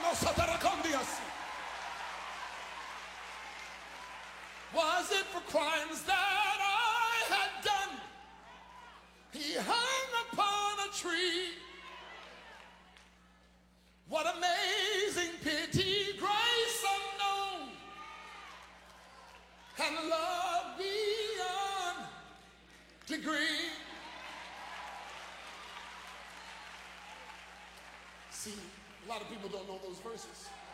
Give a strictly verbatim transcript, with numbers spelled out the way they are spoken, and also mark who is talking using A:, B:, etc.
A: Was it for crimes that I had done? He hung upon a tree. What amazing pity, grace unknown, and love beyond degree. See, a lot of people don't know those verses.